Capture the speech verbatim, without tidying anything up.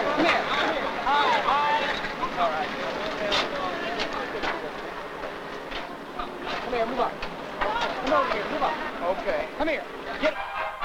Come here. All right. Come here, move up. Come over here, move up. Okay. Come here. Get